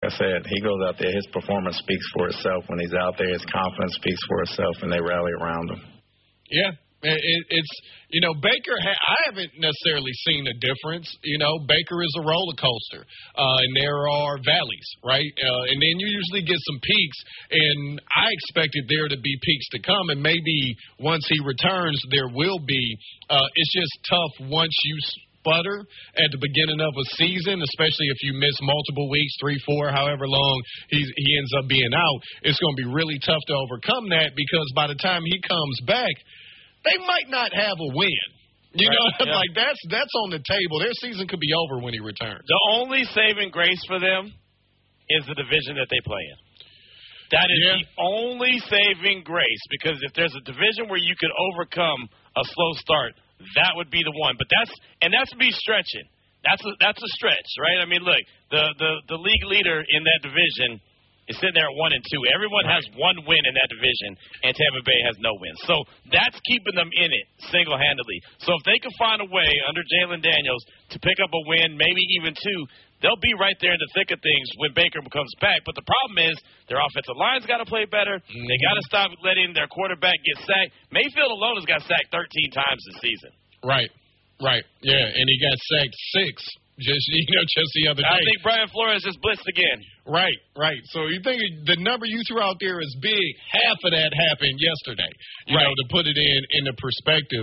I said, he goes out there, his performance speaks for itself. When he's out there, his confidence speaks for itself, and they rally around him. Yeah. It's, Baker, I haven't necessarily seen a difference. Baker is a roller coaster, and there are valleys, right? And then you usually get some peaks, and I expected there to be peaks to come, and maybe once he returns, there will be. It's just tough once you sputter at the beginning of a season, especially if you miss multiple weeks, 3, 4, however long he ends up being out. It's going to be really tough to overcome that because by the time he comes back, they might not have a win. Like that's on the table. Their season could be over when he returns. The only saving grace for them is the division that they play in. That is the only saving grace, because if there's a division where you could overcome a slow start, that would be the one. But that's me stretching. That's a stretch, right? I mean, look, the league leader in that division is sitting there at 1-2. Everyone has one win in that division, and Tampa Bay has no win. So that's keeping them in it single-handedly. So if they can find a way under Jalen Daniels to pick up a win, maybe even 2, they'll be right there in the thick of things when Baker comes back. But the problem is their offensive line's got to play better. Mm-hmm. They got to stop letting their quarterback get sacked. Mayfield alone has got sacked 13 times this season. Right. Yeah, and he got sacked 6. Just the other day. I think Brian Flores just blitzed again. Right. So you think the number you threw out there is big. Half of that happened yesterday, to put it in the perspective.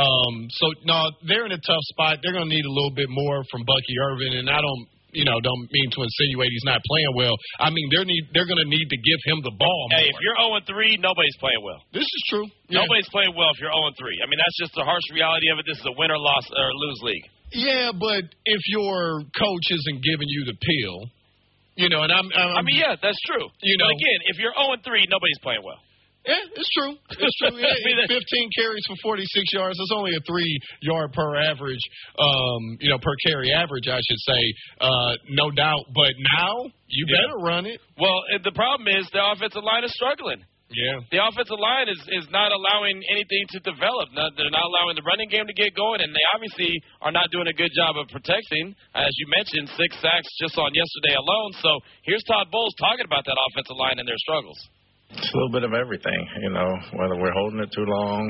They're in a tough spot. They're going to need a little bit more from Bucky Irvin, and I don't mean to insinuate he's not playing well. I mean, they're going to need to give him the ball more. Hey, if you're 0-3, nobody's playing well. This is true. Yeah. Nobody's playing well if you're 0-3. I mean, that's just the harsh reality of it. This is a win or lose league. Yeah, but if your coach isn't giving you the pill, and that's true. But again, if you're 0-3, nobody's playing well. Yeah, it's true. Yeah, 15 carries for 46 yards. That's only a 3-yard per average, per carry average, I should say. No doubt. But now you better run it. Well, the problem is the offensive line is struggling. Yeah. The offensive line is not allowing anything to develop. They're not allowing the running game to get going, and they obviously are not doing a good job of protecting. As you mentioned, 6 sacks just on yesterday alone. So here's Todd Bowles talking about that offensive line and their struggles. It's a little bit of everything, whether we're holding it too long,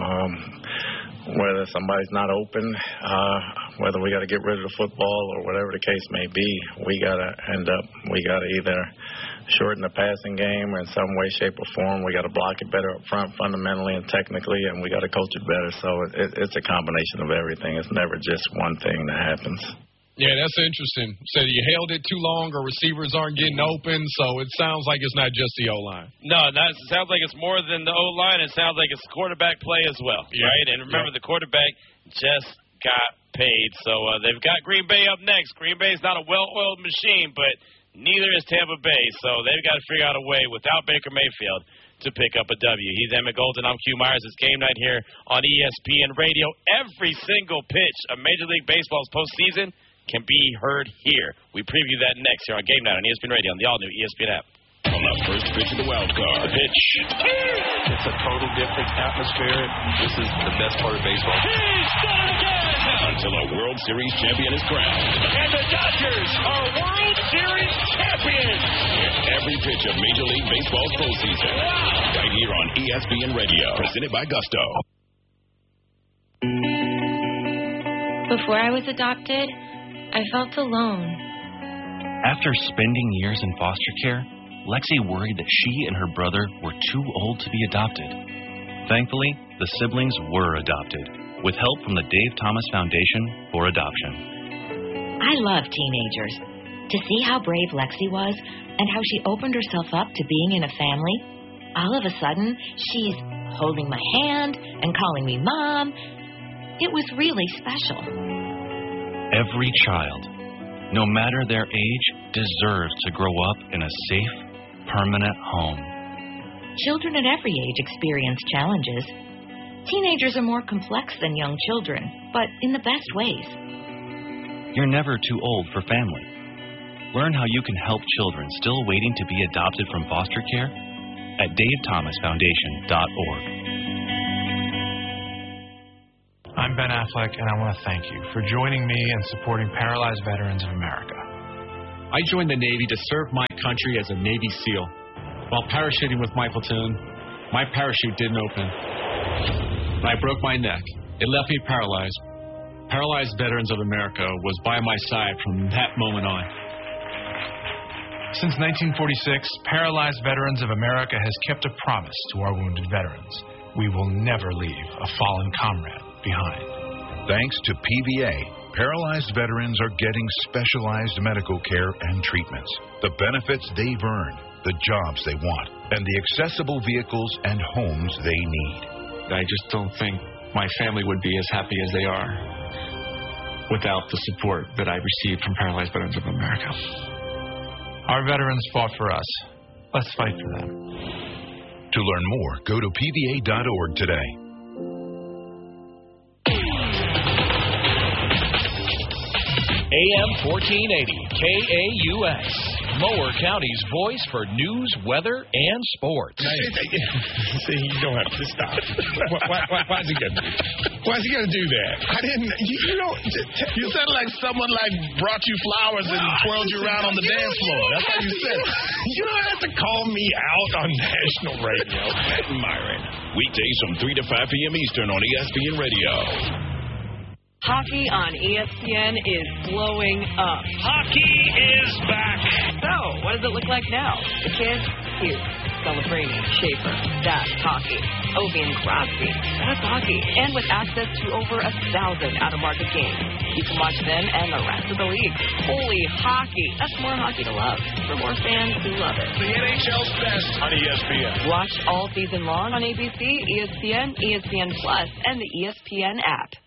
whether somebody's not open, whether we got to get rid of the football or whatever the case may be. We got to either shorten the passing game or in some way, shape, or form. We got to block it better up front fundamentally and technically, and we got to coach it better. So it's a combination of everything. It's never just one thing that happens. Yeah, that's interesting. So you held it too long or receivers aren't getting open, so it sounds like it's not just the O-line. No, it sounds like it's more than the O-line. It sounds like it's quarterback play as well, right? And remember, the quarterback just got paid. So they've got Green Bay up next. Green Bay is not a well-oiled machine, but neither is Tampa Bay. So they've got to figure out a way without Baker Mayfield to pick up a W. He's Emmett Golden. I'm Q Myers. It's Game Night here on ESPN Radio. Every single pitch of Major League Baseball's postseason can be heard here. We preview that next here on Game Night on ESPN Radio on the all-new ESPN app. On the first pitch of the wild card. The pitch. It's a total different atmosphere. This is the best part of baseball. He's done it again! Until a World Series champion is crowned. And the Dodgers are World Series champions! Every pitch of Major League Baseball's postseason. Wow. Right here on ESPN Radio. Presented by Gusto. Before I was adopted, I felt alone. After spending years in foster care, Lexi worried that she and her brother were too old to be adopted. Thankfully, the siblings were adopted, with help from the Dave Thomas Foundation for Adoption. I love teenagers. To see how brave Lexi was and how she opened herself up to being in a family, all of a sudden, she's holding my hand and calling me Mom. It was really special. Every child, no matter their age, deserves to grow up in a safe, permanent home. Children at every age experience challenges. Teenagers are more complex than young children, but in the best ways. You're never too old for family. Learn how you can help children still waiting to be adopted from foster care at davethomasfoundation.org. I'm Ben Affleck, and I want to thank you for joining me and supporting Paralyzed Veterans of America. I joined the Navy to serve my country as a Navy SEAL. While parachuting with my platoon, my parachute didn't open. I broke my neck. It left me paralyzed. Paralyzed Veterans of America was by my side from that moment on. Since 1946, Paralyzed Veterans of America has kept a promise to our wounded veterans. We will never leave a fallen comrade behind. Thanks to PVA, paralyzed veterans are getting specialized medical care and treatments, the benefits they've earned, the jobs they want, and the accessible vehicles and homes they need. I just don't think my family would be as happy as they are without the support that I received from Paralyzed Veterans of America. Our veterans fought for us. Let's fight for them. To learn more, go to PVA.org today. AM 1480, KAUS, Mower County's voice for news, weather, and sports. See, you don't have to stop. Why is he going to do that? Why is he going to do that? I didn't, you sound like someone brought you flowers and twirled you around on the dance floor. That's how you said it. You don't have to call me out on national radio. Myron, weekdays from 3 to 5 p.m. Eastern on ESPN Radio. Hockey on ESPN is blowing up. Hockey is back. So, what does it look like now? The kids? Cute. Celebrini, Schaefer. That's hockey. Ovi and Crosby. That's hockey. And with access to over 1,000 out-of-market games. You can watch them and the rest of the league. Holy hockey. That's more hockey to love. For more fans who love it. The NHL's best on ESPN. Watch all season long on ABC, ESPN, ESPN Plus, and the ESPN app.